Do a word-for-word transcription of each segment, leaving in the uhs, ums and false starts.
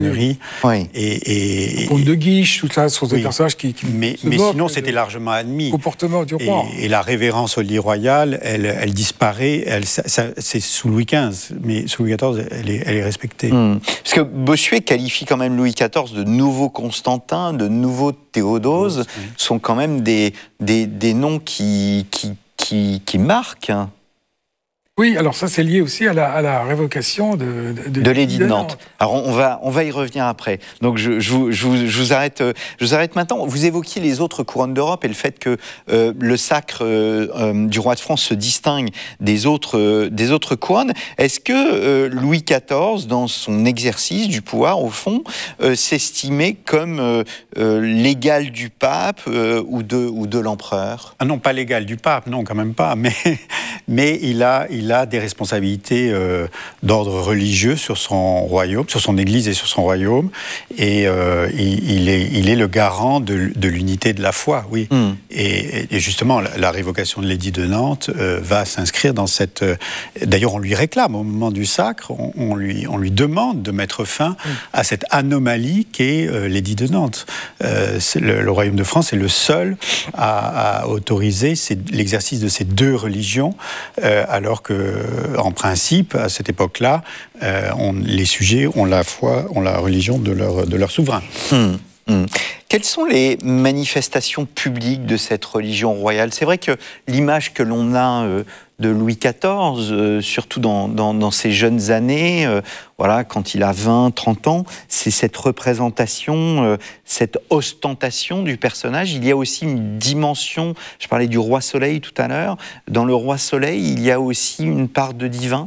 Oui. Et, et Comte de Guiche, tout ça, ce sont des oui. personnages qui. qui mais mais sinon, c'était largement admis. Le comportement du roi. Et, et la révérence au lit royal, elle, elle disparaît. Elle, ça, ça, c'est sous Louis quinze, mais sous Louis quatorze, elle est, elle est respectée. Mmh. Parce que Bossuet qualifie quand même Louis quatorze de nouveau Constantin, de nouveau Théodose. Oui. Sont quand même des, des, des noms qui, qui, qui, qui marquent. Oui, alors ça c'est lié aussi à la, à la révocation de, de, de l'édit de Nantes. Alors on va, on va y revenir après. Donc je, je, vous, je, vous, je, vous arrête, je vous arrête maintenant. Vous évoquiez les autres couronnes d'Europe et le fait que euh, le sacre euh, euh, du roi de France se distingue des autres, euh, des autres couronnes. Est-ce que euh, Louis quatorze, dans son exercice du pouvoir, au fond, euh, s'estimait comme euh, euh, l'égal du pape euh, ou, de, ou de l'empereur ? Ah non, pas l'égal du pape, non, quand même pas. Mais, mais il a... Il a des responsabilités euh, d'ordre religieux sur son royaume, sur son église et sur son royaume, et euh, il, il, est, il est le garant de, de l'unité de la foi, oui. Mm. Et, et justement, la, la révocation de l'édit de Nantes euh, va s'inscrire dans cette... Euh, d'ailleurs, on lui réclame, au moment du sacre, on, on, lui, on lui demande de mettre fin mm. à cette anomalie qu'est euh, l'édit de Nantes. Euh, le, le royaume de France est le seul à, à autoriser l'exercice de ces deux religions, euh, alors que en principe, à cette époque-là, euh, on, les sujets ont la foi, ont la religion de leur, de leur souverain. Mmh, mmh. Quelles sont les manifestations publiques de cette religion royale ? C'est vrai que l'image que l'on a euh, de Louis quatorze, euh, surtout dans, dans, dans ses jeunes années, euh, voilà, quand il a vingt, trente ans, c'est cette représentation, euh, cette ostentation du personnage. Il y a aussi une dimension, je parlais du roi Soleil tout à l'heure, dans le roi Soleil, il y a aussi une part de divin.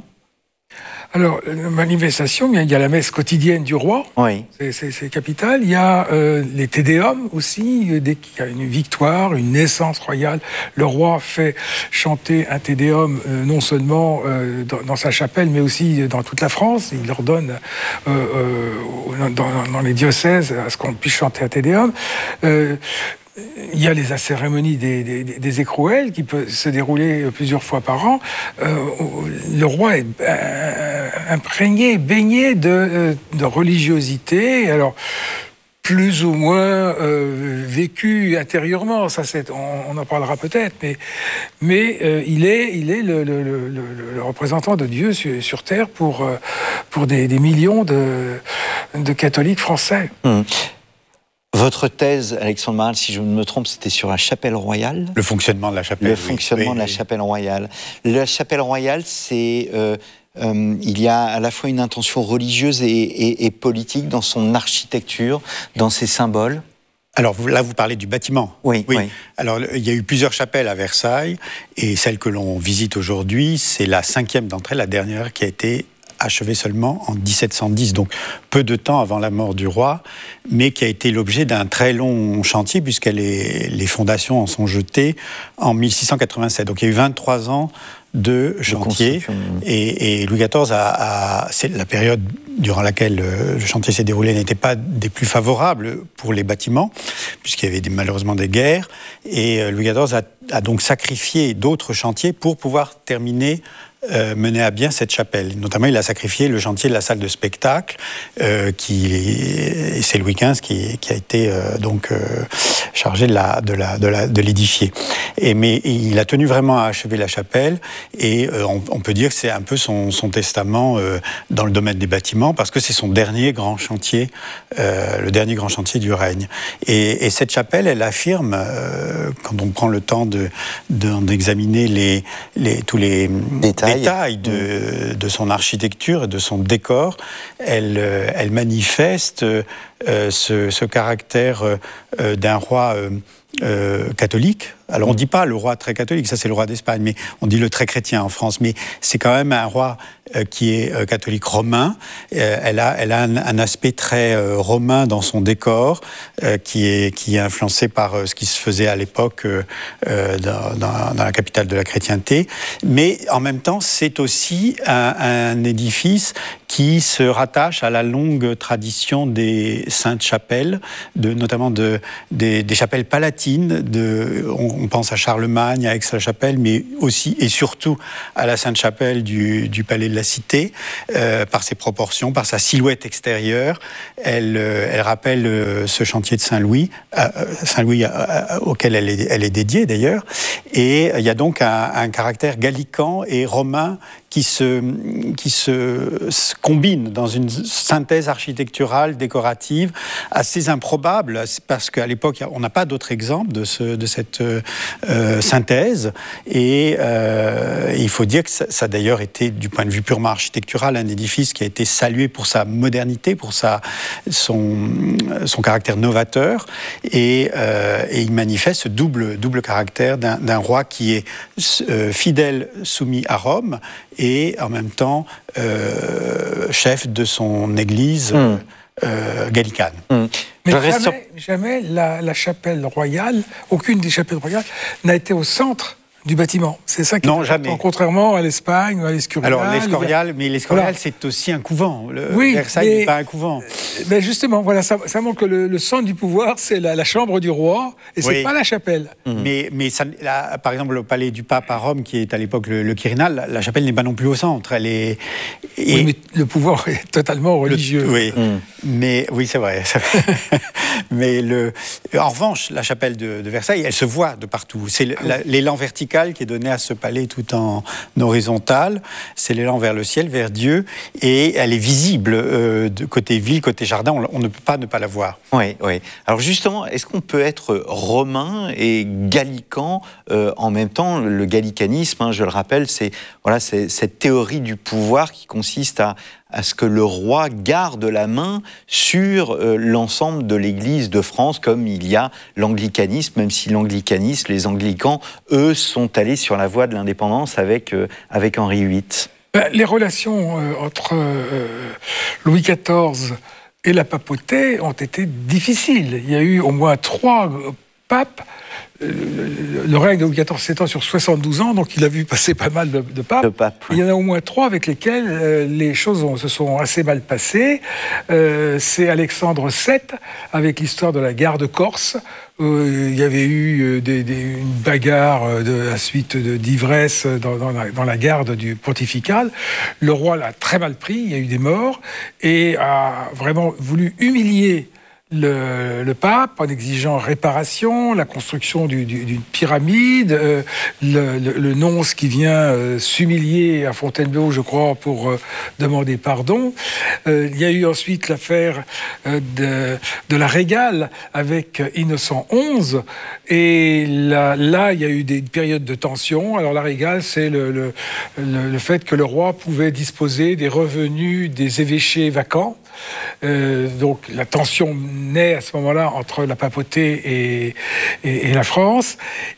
Alors, la manifestation, il y a la messe quotidienne du roi, oui. c'est capital. Il y a euh, les Te Deum aussi, dès qu'il y a une victoire, une naissance royale, le roi fait chanter un Te Deum euh, non seulement euh, dans, dans sa chapelle, mais aussi dans toute la France. Il ordonne euh, euh, dans, dans les diocèses à ce qu'on puisse chanter un Te Deum. Euh, Il y a les cérémonies des, des, des écrouelles qui peuvent se dérouler plusieurs fois par an. Euh, le roi est euh, imprégné, baigné de, de religiosité. Alors, plus ou moins euh, vécu intérieurement, ça c'est, on, on en parlera peut-être, mais, mais euh, il est, il est le, le, le, le représentant de Dieu sur, sur terre pour, euh, pour des, des millions de, de catholiques français. Mmh. Votre thèse, Alexandre Marral, si je ne me trompe, c'était sur la chapelle royale. Le fonctionnement de la chapelle. Le fonctionnement oui, de la oui. chapelle royale. La chapelle royale, c'est... Euh, euh, il y a à la fois une intention religieuse et, et, et politique dans son architecture, dans ses symboles. Alors là, vous parlez du bâtiment. Oui, oui. oui. Alors, il y a eu plusieurs chapelles à Versailles, et celle que l'on visite aujourd'hui, c'est la cinquième d'entre elles, la dernière, qui a été achevée seulement en dix-sept cent dix, donc peu de temps avant la mort du roi, mais qui a été l'objet d'un très long chantier, puisque les, les fondations en sont jetées en mille six cent quatre-vingt-sept. Donc il y a eu vingt-trois ans de chantier, et, et Louis quatorze, a, a, c'est la période durant laquelle le chantier s'est déroulé n'était pas des plus favorables pour les bâtiments, puisqu'il y avait des, malheureusement des guerres, et Louis quatorze a, a donc sacrifié d'autres chantiers pour pouvoir terminer Euh, mener à bien cette chapelle. Notamment, il a sacrifié le chantier de la salle de spectacle, euh, qui, et c'est Louis quinze qui, qui a été euh, donc euh, chargé de, la, de, la, de, la, de l'édifier. Et, mais il a tenu vraiment à achever la chapelle, et euh, on, on peut dire que c'est un peu son, son testament euh, dans le domaine des bâtiments, parce que c'est son dernier grand chantier, euh, le dernier grand chantier du règne. Et, et cette chapelle, elle affirme, euh, quand on prend le temps de, de, d'examiner les, les, tous les détails, détails de, de son architecture et de son décor, elle, elle manifeste euh, ce, ce caractère euh, d'un roi euh, euh, catholique. Alors on ne dit pas le roi très catholique, ça c'est le roi d'Espagne, mais on dit le très chrétien en France, mais c'est quand même un roi euh, qui est euh, catholique romain. Euh, elle a, elle a un, un aspect très euh, romain dans son décor, euh, qui, est, qui est influencé par euh, ce qui se faisait à l'époque euh, euh, dans, dans, dans la capitale de la chrétienté. Mais en même temps, c'est aussi un, un édifice qui se rattache à la longue tradition des saintes chapelles, de, notamment de, des, des chapelles palatines latine. De, on, on pense à Charlemagne, à Aix-la-Chapelle, mais aussi et surtout à la Sainte-Chapelle du, du Palais de la Cité, euh, par ses proportions, par sa silhouette extérieure. Elle, euh, elle rappelle euh, ce chantier de Saint-Louis, euh, Saint-Louis euh, auquel elle est, elle est dédiée d'ailleurs. Et il y a donc un, un caractère gallican et romain qui se, qui se, se combine dans une synthèse architecturale, décorative, assez improbable, parce qu'à l'époque, on n'a pas d'autres exemples de, ce, de cette euh, synthèse. Et euh, il faut dire que ça, ça a d'ailleurs été, du point de vue purement architectural, un édifice qui a été salué pour sa modernité, pour sa, son, son caractère novateur. Et, euh, et il manifeste ce double, double caractère d'un, d'un roi qui est euh, fidèle, soumis à Rome, et en même temps euh, chef de son église mmh. euh, gallicane. Mmh. Mais jamais, sur... jamais la, la chapelle royale, aucune des chapelles royales n'a été au centre du bâtiment. C'est ça qui non, est jamais. important, contrairement à l'Espagne ou à l'Escurial. Alors, l'Escorial, mais l'Escorial, voilà. C'est aussi un couvent. Le oui, Versailles mais, n'est pas un couvent. Mais justement, voilà, ça, ça montre que le, le centre du pouvoir, c'est la, la chambre du roi, et c'est oui. pas la chapelle. Mmh. Mais, mais ça, là, par exemple, le palais du pape à Rome, qui est à l'époque le, le Quirinal, la, la chapelle n'est pas non plus au centre. Elle est... Et... Oui, mais le pouvoir est totalement religieux. Le, oui, mmh. mais oui, c'est vrai. mais le, en revanche, la chapelle de, de Versailles, elle se voit de partout. C'est le, la, l'élan vertical qui est donné à ce palais tout en horizontal, c'est l'élan vers le ciel, vers Dieu, et elle est visible euh, de côté ville, côté jardin, on, on ne peut pas ne pas la voir. Oui, oui. Alors justement, est-ce qu'on peut être romain et gallican euh, en même temps? Le gallicanisme, hein, je le rappelle, c'est, voilà, c'est cette théorie du pouvoir qui consiste à à ce que le roi garde la main sur euh, l'ensemble de l'Église de France, comme il y a l'anglicanisme, même si l'anglicanisme, les anglicans, eux, sont allés sur la voie de l'indépendance avec, euh, avec Henri huit. Les relations euh, entre euh, Louis quatorze et la papauté ont été difficiles. Il y a eu au moins trois papes. Le règne de Louis quatorze s'étend sur soixante-douze ans, donc il a vu passer pas mal de, de papes. De papes oui. Il y en a au moins trois avec lesquels euh, les choses ont, se sont assez mal passées. Euh, c'est Alexandre sept, avec l'histoire de la garde corse. Euh, il y avait eu des, des, une bagarre de la suite de, d'ivresse dans, dans, la, dans la garde du pontifical. Le roi l'a très mal pris, il y a eu des morts, et a vraiment voulu humilier Le, le pape en exigeant réparation, la construction du, du, d'une pyramide, euh, le, le, le nonce qui vient euh, s'humilier à Fontainebleau, je crois, pour euh, demander pardon. Euh, il y a eu ensuite l'affaire euh, de, de la Régale avec Innocent onze, et là, là, il y a eu des périodes de tension. Alors la Régale, c'est le, le, le, le fait que le roi pouvait disposer des revenus des évêchés vacants. Euh, donc la tension naît à ce moment-là entre la papauté et, et, et la France.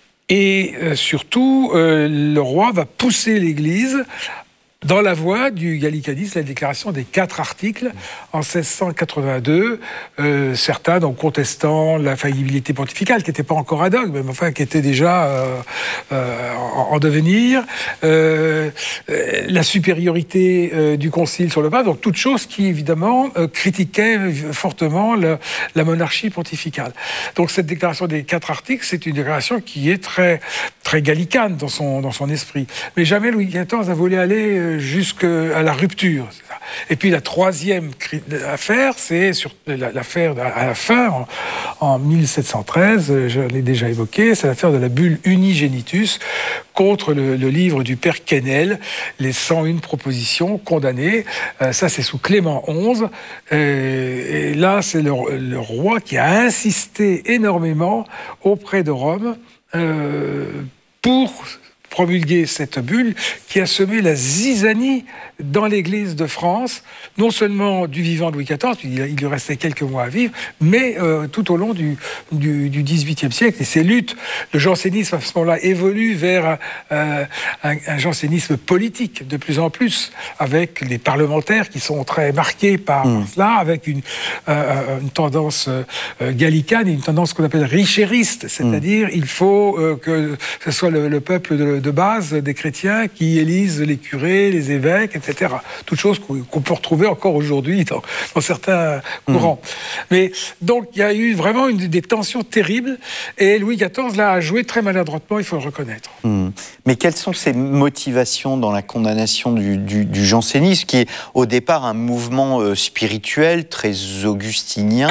Et euh, surtout, euh, le roi va pousser l'Église dans la voie du gallicanisme, la déclaration des quatre articles en seize cent quatre-vingt-deux, euh, certains donc contestant la faillibilité pontificale, qui n'était pas encore un dogme, mais enfin qui était déjà euh, euh, en, en devenir, euh, la supériorité euh, du concile sur le pape, donc toutes choses qui évidemment euh, critiquaient fortement le, la monarchie pontificale. Donc cette déclaration des quatre articles, c'est une déclaration qui est très, très gallicane dans son, dans son esprit. Mais jamais Louis quatorze a voulu aller euh, jusqu'à la rupture. Et puis la troisième affaire, c'est sur l'affaire à la fin, en, en mille sept cent treize, je l'ai déjà évoqué, c'est l'affaire de la bulle Unigenitus contre le, le livre du père Quesnel, les cent une propositions condamnées. Euh, ça, c'est sous Clément onze. Euh, et là, c'est le, le roi qui a insisté énormément auprès de Rome euh, pour promulguer cette bulle qui a semé la zizanie dans l'Église de France, non seulement du vivant de Louis quatorze, il lui restait quelques mois à vivre, mais euh, tout au long du, du, du dix-huitième siècle. Et ces luttes, le jansénisme à ce moment-là évolue vers euh, un, un jansénisme politique de plus en plus, avec les parlementaires qui sont très marqués par mmh. cela, avec une, euh, une tendance euh, gallicane et une tendance qu'on appelle richériste, c'est-à-dire mmh. il faut euh, que ce soit le, le peuple de, de base des chrétiens qui élisent les curés, les évêques, et cetera. cetera. Toutes choses qu'on, qu'on peut retrouver encore aujourd'hui dans, dans certains courants. Mmh. Mais donc, il y a eu vraiment une, des tensions terribles, et Louis quatorze là a joué très maladroitement, il faut le reconnaître. Mmh. Mais quelles sont ses motivations dans la condamnation du, du, du jansénisme, qui est au départ un mouvement euh, spirituel très augustinien,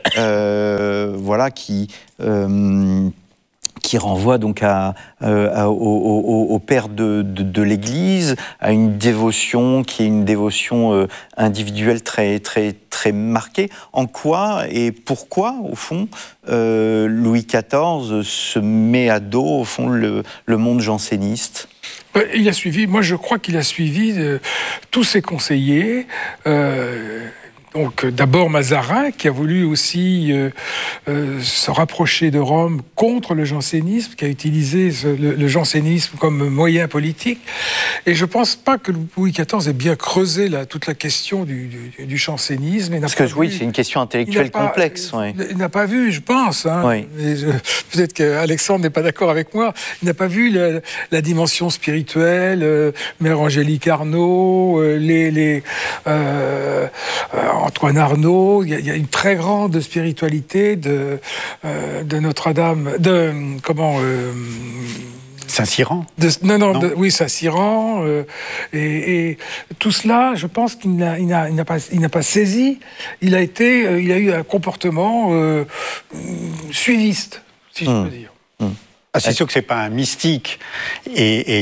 euh, voilà, qui euh, qui renvoie donc à, euh, à, au, au, au père de, de, de l'Église, à une dévotion qui est une dévotion euh, individuelle très, très, très marquée. En quoi et pourquoi, au fond, euh, Louis quatorze se met à dos, au fond, le, le monde janséniste ? Il a suivi, moi je crois qu'il a suivi euh, tous ses conseillers. Euh, Donc d'abord Mazarin, qui a voulu aussi euh, euh, se rapprocher de Rome contre le jansénisme, qui a utilisé ce, le, le jansénisme comme moyen politique. Et je ne pense pas que Louis quatorze ait bien creusé la, toute la question du, du, du jansénisme. Parce que oui, vu, c'est une question intellectuelle complexe. Pas, oui. Il n'a pas vu, je pense. Hein, oui. je, peut-être qu'Alexandre n'est pas d'accord avec moi. Il n'a pas vu la, la dimension spirituelle, euh, Mère Angélique Arnauld, euh, les... les euh, euh, Antoine Arnauld, il y, y a une très grande spiritualité de, euh, de Notre-Dame, de, comment... Euh, Saint-Cyran de, Non, non, non. De, oui, Saint-Cyran. Euh, et, et tout cela, je pense qu'il n'a, il n'a, il n'a, pas, il n'a pas saisi. Il a, été, euh, il a eu un comportement euh, suiviste, si je mmh. peux dire. Mmh. Ah, c'est sûr que c'est pas un mystique, et, et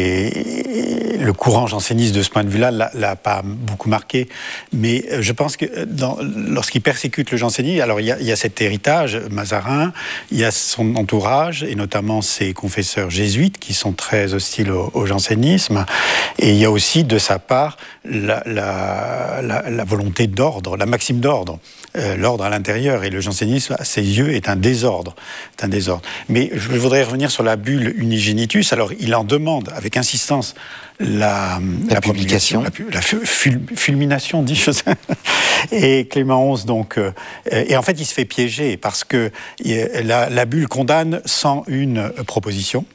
les, le courant janséniste de ce point de vue-là l'a, l'a pas beaucoup marqué. Mais je pense que dans, lorsqu'il persécute le jansénisme, alors il y, a, il y a cet héritage Mazarin, il y a son entourage et notamment ses confesseurs jésuites qui sont très hostiles au, au jansénisme, et il y a aussi de sa part la, la, la, la volonté d'ordre, la maxime d'ordre, euh, l'ordre à l'intérieur, et le jansénisme à ses yeux est un désordre, est un désordre. Mais je voudrais revenir sur la bulle Unigenitus. Alors, il en demande avec insistance la, la, la publication, la, la ful, fulmination, dit je sais. Et Clément onze, donc, euh, et en fait, il se fait piéger parce que la, la bulle condamne cent une propositions.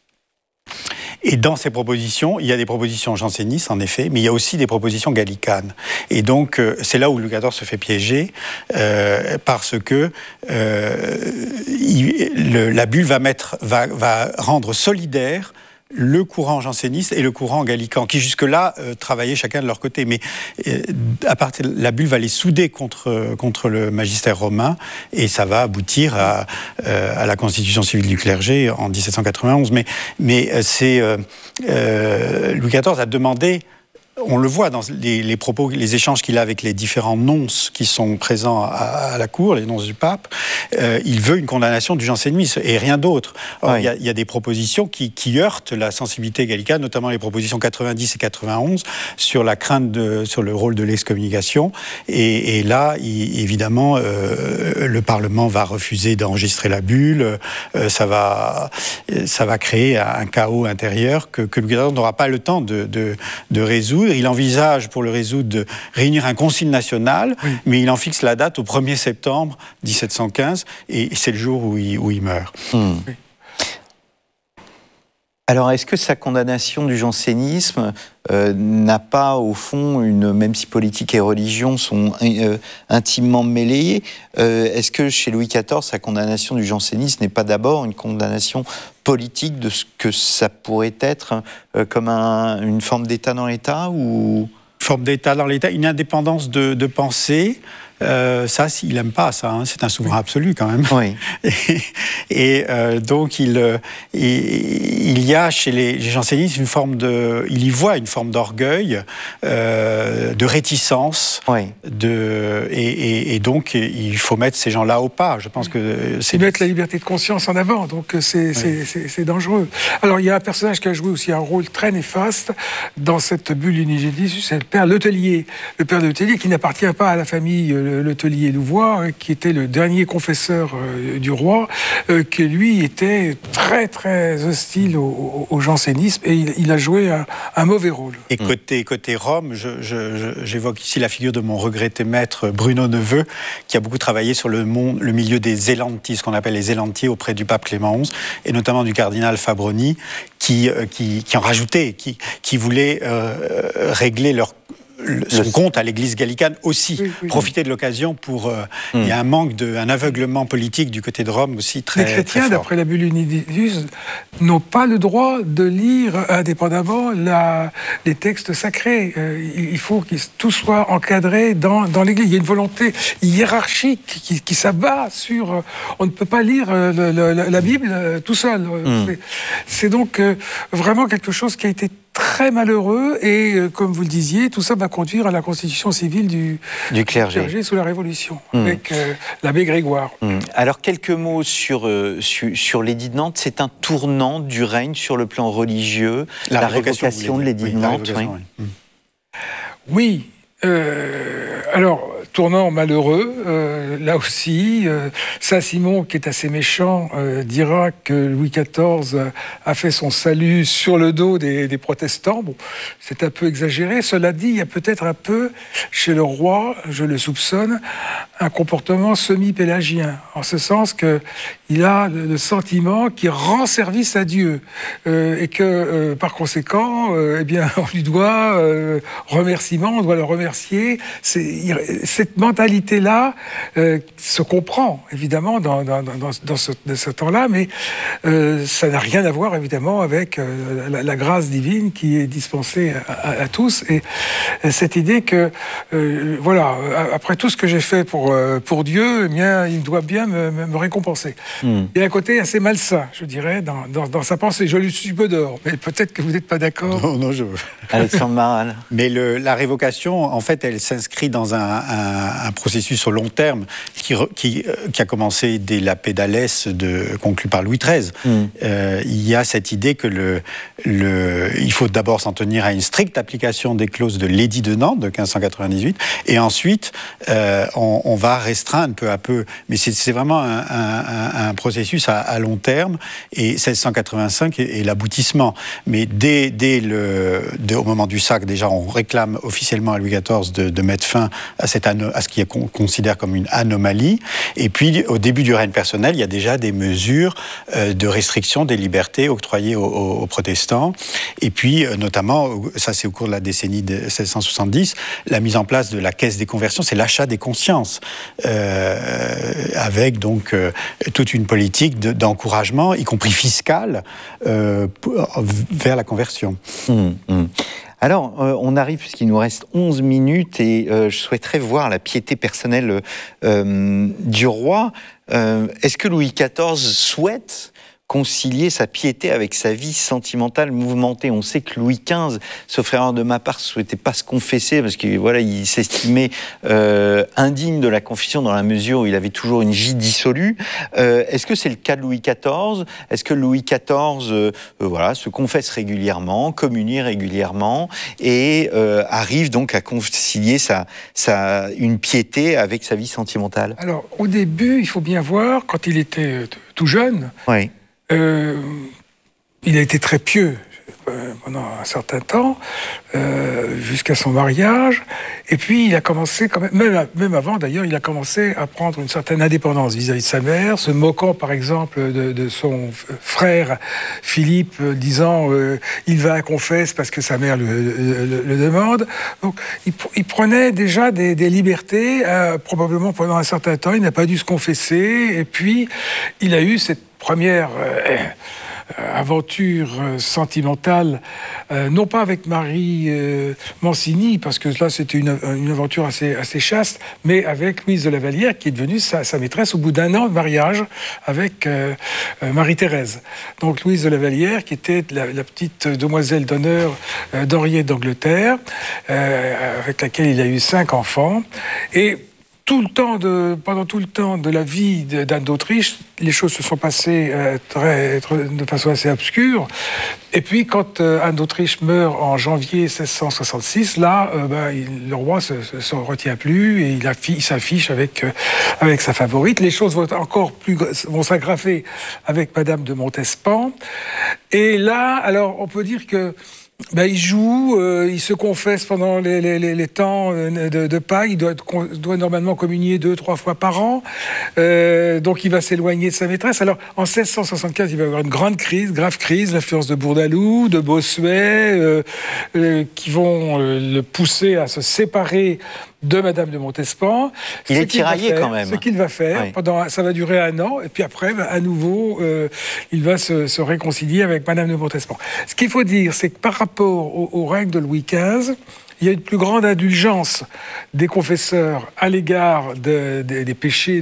Et dans ces propositions, il y a des propositions jansénistes, en effet, mais il y a aussi des propositions gallicanes. Et donc, euh, c'est là où Louis quatorze se fait piéger, euh, parce que euh, il, le, la bulle va, mettre, va, va rendre solidaire le courant janséniste et le courant gallican, qui jusque-là euh, travaillaient chacun de leur côté. Mais euh, à partir, la bulle va les souder contre, contre le magistère romain, et ça va aboutir à, euh, à la constitution civile du clergé en dix-sept cent quatre-vingt-onze. Mais, mais euh, c'est, euh, euh, Louis quatorze a demandé, on le voit dans les, les propos, les échanges qu'il a avec les différents nonces qui sont présents à, à la cour, les nonces du pape, euh, il veut une condamnation du jansénisme et rien d'autre. Or, il oui. y, y a des propositions qui, qui heurtent la sensibilité gallicane, notamment les propositions quatre-vingt-dix et quatre-vingt-onze sur la crainte de, sur le rôle de l'excommunication. Et, et là, il, évidemment, euh, le Parlement va refuser d'enregistrer la bulle. Euh, ça va, ça va créer un chaos intérieur que, que le gouvernement n'aura pas le temps de, de, de résoudre. Il envisage pour le résoudre de réunir un concile national, oui. mais il en fixe la date au premier septembre dix-sept cent quinze, et c'est le jour où il, où il meurt. Mmh. Oui. Alors, est-ce que sa condamnation du jansénisme euh, n'a pas, au fond, une, même si politique et religion sont euh, intimement mêlées, euh, est-ce que chez Louis quatorze, sa condamnation du jansénisme n'est pas d'abord une condamnation politique de ce que ça pourrait être euh, comme un, une forme d'État dans l'État ou... Forme d'État dans l'État, une indépendance de, de pensée. Euh, ça, il n'aime pas ça, hein. C'est un souverain absolu quand même. Oui. Et, et euh, donc, il, il, il y a chez les, les jansénistes une forme de... Il y voit une forme d'orgueil, euh, de réticence. Oui. De, et, et, et donc, il faut mettre ces gens-là au pas. Je pense que c'est... Mettre la liberté de conscience en avant, donc c'est, oui. c'est, c'est, c'est dangereux. Alors, il y a un personnage qui a joué aussi un rôle très néfaste dans cette bulle Unigenitus, c'est le père Letellier. Le père Letellier qui n'appartient pas à la famille Le Letellier Louvois, qui était le dernier confesseur euh, du roi, euh, que lui était très très hostile au, au jansénisme et il, il a joué un, un mauvais rôle. Et côté, côté Rome, je, je, je, j'évoque ici la figure de mon regretté maître Bruno Neveu, qui a beaucoup travaillé sur le, monde, le milieu des Zélantis, ce qu'on appelle les Zélantis auprès du pape Clément onze, et notamment du cardinal Fabroni, qui, qui, qui en rajoutait, qui, qui voulait euh, régler leur son le... compte à l'église gallicane aussi, oui, oui, profiter oui. de l'occasion pour... Euh, mm. Il y a un manque, de, un aveuglement politique du côté de Rome aussi très Les chrétiens, très d'après la bulle Unidus, n'ont pas le droit de lire indépendamment la, les textes sacrés. Euh, il faut que tout soit encadré dans, dans l'église. Il y a une volonté hiérarchique qui, qui s'abat sur... Euh, on ne peut pas lire euh, le, le, la Bible euh, tout seul. Mm. C'est, c'est donc euh, vraiment quelque chose qui a été très malheureux et, euh, comme vous le disiez, tout ça va conduire à la constitution civile du, du clergé. du clergé sous la Révolution, mmh. avec euh, l'abbé Grégoire. Mmh. Alors, quelques mots sur, euh, sur, sur l'édit de Nantes. C'est un tournant du règne sur le plan religieux, la, la révocation, révocation de l'édit oui, de Nantes. Oui. Oui, oui euh, alors... Tournant malheureux, euh, là aussi, euh, Saint-Simon, qui est assez méchant, euh, dira que Louis quatorze a fait son salut sur le dos des, des protestants. Bon, c'est un peu exagéré. Cela dit, il y a peut-être un peu, chez le roi, je le soupçonne, un comportement semi-pélagien, en ce sens qu'il a le sentiment qu'il rend service à Dieu, euh, et que, euh, par conséquent, euh, eh bien, on lui doit euh, remerciement, on doit le remercier. C'est, c'est Cette mentalité-là euh, se comprend, évidemment, dans, dans, dans, dans ce, dans ce temps-là, mais euh, ça n'a rien à voir, évidemment, avec euh, la, la grâce divine qui est dispensée à, à, à tous. Et euh, cette idée que, euh, voilà, après tout ce que j'ai fait pour, euh, pour Dieu, eh bien, il doit bien me, me récompenser. Mm. Il y a un côté assez malsain, je dirais, dans, dans, dans sa pensée. Je lui suis peu d'or, mais peut-être que vous n'êtes pas d'accord. Non, non, je... Alexandre Maral. Mais le, la révocation, en fait, elle s'inscrit dans un, un un processus au long terme qui, qui, qui a commencé dès la paix d'Alès de, conclue par Louis treize. Mm. Euh, il y a cette idée que le, le, il faut d'abord s'en tenir à une stricte application des clauses de l'édit de Nantes de quinze cent quatre-vingt-dix-huit et ensuite euh, on, on va restreindre peu à peu. Mais c'est, c'est vraiment un, un, un processus à, à long terme et seize cent quatre-vingt-cinq est, est l'aboutissement. Mais dès, dès le, dès, au moment du sac, déjà on réclame officiellement à Louis quatorze de, de mettre fin à cette année à ce qu'on considère comme une anomalie. Et puis, au début du règne personnel, il y a déjà des mesures euh, de restriction des libertés octroyées aux, aux, aux protestants. Et puis, euh, notamment, ça c'est au cours de la décennie de seize cent soixante-dix, la mise en place de la caisse des conversions, c'est l'achat des consciences, euh, avec donc euh, toute une politique de, d'encouragement, y compris fiscale, euh, vers la conversion. Mmh, mmh. Alors, euh, on arrive, puisqu'il nous reste onze minutes, et euh, je souhaiterais voir la piété personnelle euh, du roi. Euh, est-ce que Louis quatorze souhaite concilier sa piété avec sa vie sentimentale mouvementée? On sait que Louis quinze, sauf erreur de ma part, ne souhaitait pas se confesser parce qu'il voilà, il s'estimait euh, indigne de la confession dans la mesure où il avait toujours une vie dissolue. Euh, est-ce que c'est le cas de Louis quatorze? Est-ce que Louis quatorze euh, euh, voilà, se confesse régulièrement, communie régulièrement et euh, arrive donc à concilier sa, sa, une piété avec sa vie sentimentale? Alors, au début, il faut bien voir, quand il était tout jeune, oui. Euh, il a été très pieux euh, pendant un certain temps, euh, jusqu'à son mariage. Et puis, il a commencé, quand même, même, même avant d'ailleurs, il a commencé à prendre une certaine indépendance vis-à-vis de sa mère, se moquant par exemple de, de son frère Philippe, euh, disant euh, il va à confesse parce que sa mère le, le, le demande. Donc, il, il prenait déjà des, des libertés, euh, probablement pendant un certain temps. Il n'a pas dû se confesser. Et puis, il a eu cette première euh, aventure euh, sentimentale, euh, non pas avec Marie euh, Mancini, parce que là c'était une, une aventure assez, assez chaste, mais avec Louise de La Vallière, qui est devenue sa, sa maîtresse au bout d'un an de mariage avec euh, euh, Marie-Thérèse. Donc Louise de La Vallière, qui était la, la petite demoiselle d'honneur euh, d'Henriette d'Angleterre, euh, avec laquelle il a eu cinq enfants. Et tout le temps de, pendant tout le temps de la vie d'Anne d'Autriche, les choses se sont passées euh, très, très, de façon assez obscure. Et puis, quand euh, Anne d'Autriche meurt en janvier seize cent soixante-six, là, euh, ben, il, le roi se, se, se retient plus et il, affi, il s'affiche avec, euh, avec sa favorite. Les choses vont encore plus, vont s'aggraver avec Madame de Montespan. Et là, alors, on peut dire que ben, il joue, euh, il se confesse pendant les, les, les temps de, de Pâques. Il doit, doit normalement communier deux, trois fois par an. Euh, donc, il va s'éloigner de sa maîtresse. Alors, en seize cent soixante-quinze, il va y avoir une grande crise, grave crise, l'influence de Bourdaloue, de Bossuet, euh, euh, qui vont euh, le pousser à se séparer de Madame de Montespan. Il est tiraillé faire, quand même. Ce qu'il va faire, oui. pendant, ça va durer un an, et puis après, à nouveau, euh, il va se, se réconcilier avec Madame de Montespan. Ce qu'il faut dire, c'est que par rapport au, au règne de Louis quinze, il y a une plus grande indulgence des confesseurs à l'égard de, de, des péchés